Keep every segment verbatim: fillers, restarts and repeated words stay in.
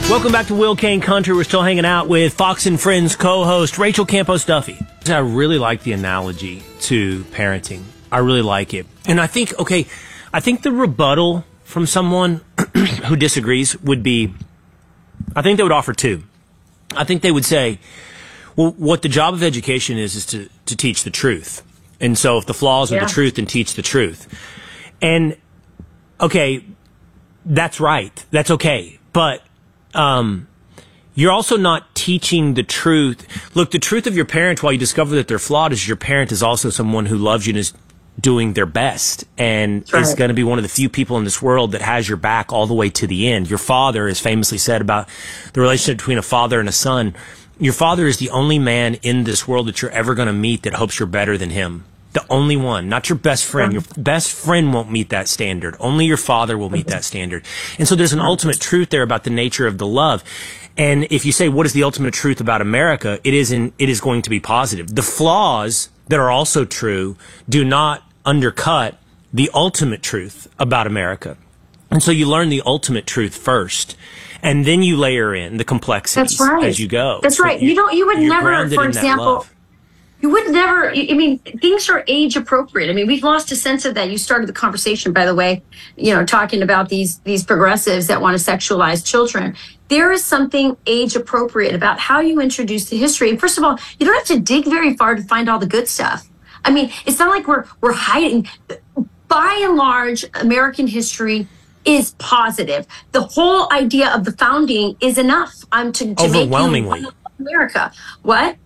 Welcome back to Will Kane Country. We're still hanging out with Fox and Friends co-host Rachel Campos Duffy. I really like the analogy to parenting. I really like it. And I think, okay, I think the rebuttal from someone who disagrees would be, I think they would offer two. I think they would say, well, what the job of education is, is to, to teach the truth. And so if the flaws are Yeah. the truth, then teach the truth. And, okay, that's right. That's okay. But um, you're also not teaching the truth. Look, the truth of your parent while you discover that they're flawed is your parent is also someone who loves you and is doing their best and Right. is going to be one of the few people in this world that has your back all the way to the end. Your father is famously said about the relationship between a father and a son. Your father is the only man in this world that you're ever going to meet that hopes you're better than him. The only one, not your best friend. Your best friend won't meet that standard. Only your father will meet that standard. And so there's an ultimate truth there about the nature of the love. And if you say, what is the ultimate truth about America? It is in, it is going to be positive. The flaws that are also true do not undercut the ultimate truth about America. And so you learn the ultimate truth first. And then you layer in the complexities That's right. as you go. That's So right. You don't, you would you're never, grounded for in that example, love. you would never, I mean, things are age appropriate. I mean, we've lost a sense of that. You started the conversation, by the way, you know, talking about these, these progressives that want to sexualize children. There is something age appropriate about how you introduce the history. And first of all, you don't have to dig very far to find all the good stuff. I mean, it's not like we're, we're hiding. By and large, American history is positive. The whole idea of the founding is enough um, to, to Overwhelmingly. make you America. What?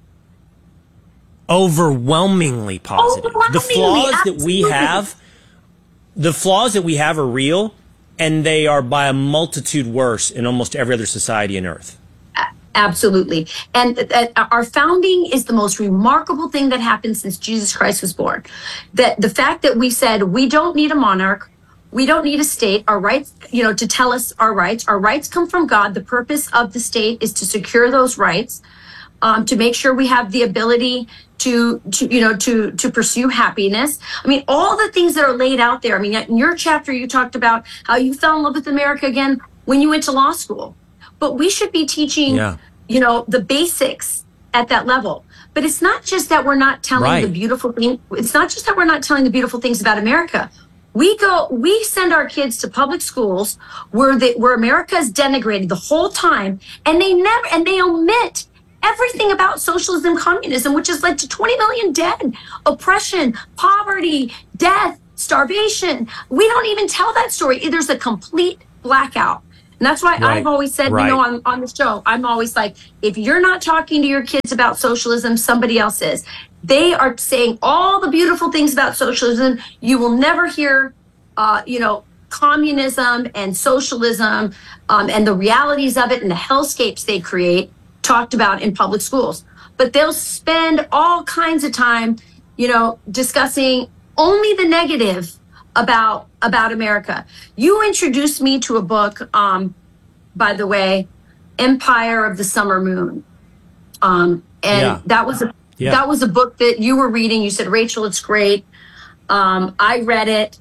Overwhelmingly positive. Overwhelmingly, the flaws that we absolutely. have, the flaws that we have are real, and they are by a multitude worse in almost every other society on earth. Absolutely. And uh, our founding is the most remarkable thing that happened since Jesus Christ was born. That the fact that we said we don't need a monarch, we don't need a state, our rights, you know, to tell us our rights. Our rights come from God. The purpose of the state is to secure those rights, um, to make sure we have the ability to, to, you know, to, to pursue happiness. I mean, all the things that are laid out there. I mean, in your chapter, you talked about how you fell in love with America again when you went to law school. But we should be teaching, Yeah. you know, the basics at that level. But it's not just that we're not telling Right. the beautiful thing. It's not just that we're not telling the beautiful things about America. We go, we send our kids to public schools where the, where America is denigrated the whole time, and they never, and they omit everything about socialism, communism, which has led to twenty million dead, oppression, poverty, death, starvation. We don't even tell that story. There's a complete blackout. And that's why Right. I've always said, Right. you know, on, on the show, I'm always like, if you're not talking to your kids about socialism, somebody else is. They are saying all the beautiful things about socialism. You will never hear, uh, you know, communism and socialism um, and the realities of it and the hellscapes they create talked about in public schools. But they'll spend all kinds of time, you know, discussing only the negative about about America. You introduced me to a book, um, by the way, Empire of the Summer Moon. Um, and Yeah. that was a Yeah. that was a book that you were reading. You said, Rachel, it's great. Um, I read it.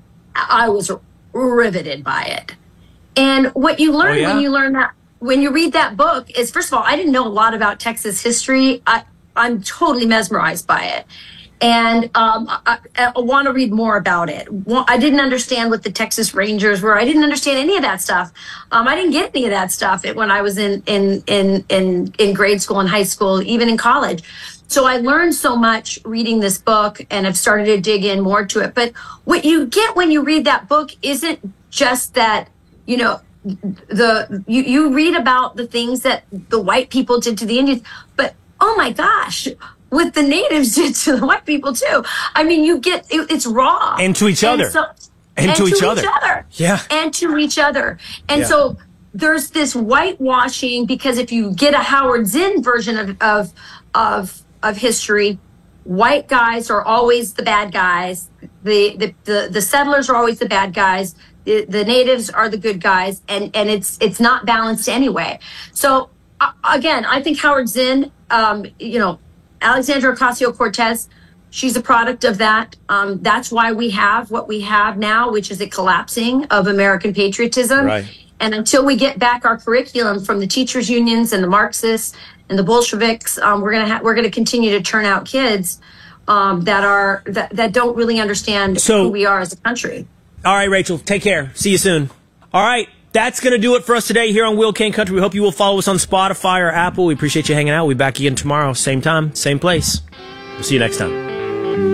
I was riveted by it. And what you learn Oh, yeah? when you learn that, when you read that book is, first of all, I didn't know a lot about Texas history. I, I'm totally mesmerized by it. And um, I, I want to read more about it. Well, I didn't understand what the Texas Rangers were. I didn't understand any of that stuff. Um, I didn't get any of that stuff when I was in in in in in grade school and high school, even in college. So I learned so much reading this book, and I've started to dig in more to it. But what you get when you read that book isn't just that, you know, the you, you read about the things that the white people did to the Indians, but oh my gosh, what the natives did to the white people too. I mean, you get it, it's raw And to each other. so, And to each other. Yeah. and to each other. And Yeah. so there's this whitewashing, because if you get a Howard Zinn version of of of, of history, white guys are always the bad guys. The the the, the settlers are always the bad guys. The, the natives are the good guys, and and it's it's not balanced anyway. So uh, again, I think Howard Zinn, um, you know, Alexandra Ocasio-Cortez, she's a product of that. Um, that's why we have what we have now, which is a collapsing of American patriotism. Right. And until we get back our curriculum from the teachers unions and the Marxists and the Bolsheviks, um, we're gonna ha- we're gonna continue to turn out kids um, that are that, that don't really understand so, who we are as a country. All right, Rachel, take care. See you soon. All right, that's going to do it for us today here on Will Cain Country. We hope you will follow us on Spotify or Apple. We appreciate you hanging out. We'll be back again tomorrow, same time, same place. We'll see you next time.